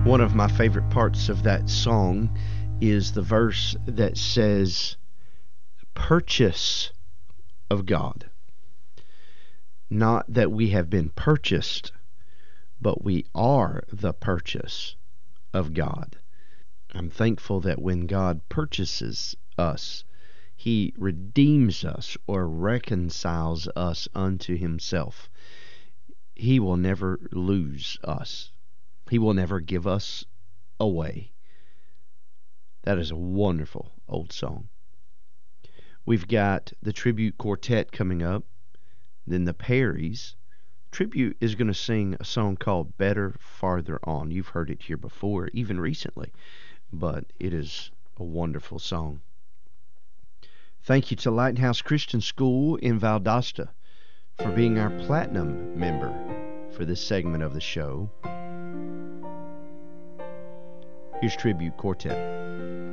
One of my favorite parts of that song is the verse that says, purchase of God. Not that we have been purchased, but we are the purchase of God. I'm thankful that when God purchases us, He redeems us or reconciles us unto Himself. He will never lose us. He will never give us away. That is a wonderful old song. We've got the Tribute Quartet coming up. Then the Perrys. Tribute is going to sing a song called Better Farther On. You've heard it here before, even recently, but it is a wonderful song. Thank you to Lighthouse Christian School in Valdosta for being our platinum member for this segment of the show. Here's Tribute Quartet.